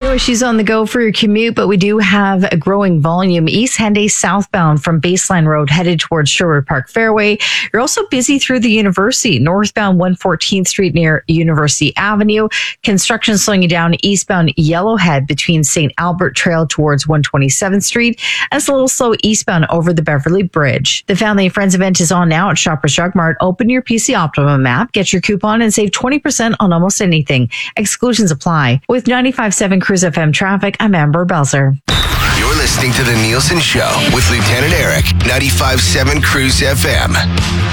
No issues on the go for your commute, but we do have a growing volume. East Henday southbound from Baseline Road headed towards Sherwood Park Fairway. You're also busy through the University. Northbound 114th Street near University Avenue. Construction slowing you down eastbound Yellowhead between St. Albert Trail towards 127th Street. And it's a little slow eastbound over the Beverly Bridge. The Family and Friends event is on now at Shoppers Drug Mart. Open your PC Optimum app, get your coupon, and save 20% on almost anything. Exclusions apply. With 95.7 Cruise FM traffic, I'm Amber Belzer. You're listening to The Nielsen Show with Lieutenant Eric, 95.7 Cruise FM.